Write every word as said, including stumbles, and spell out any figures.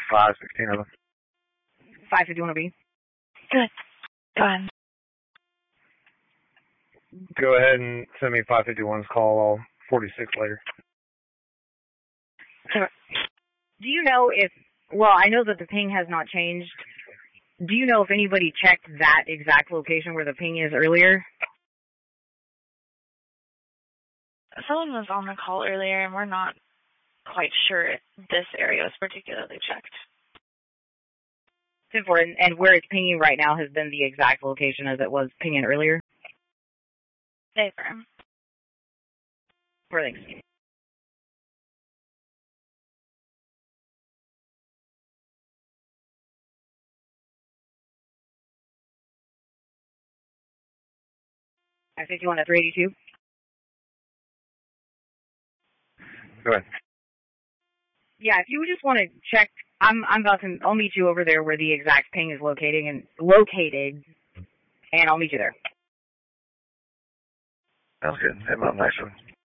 five sixteen of them. five fifty-one B. Good. Go ahead. Go ahead and send me five fifty-one's call. I'll forty-six later. Sure. Do you know if, well, I know that the ping has not changed. Do you know if anybody checked that exact location where the ping is earlier? Someone was on the call earlier, and we're not quite sure if this area was particularly checked. And, and where it's pinging right now has been the exact location as it was pinging earlier? Affirm. Four thanks. five fifty-one at three eighty-two. Go ahead. Yeah, if you just want to check, I'm I'm about to. I'll meet you over there where the exact ping is locating and located, and I'll meet you there. Sounds good. Have a nice one.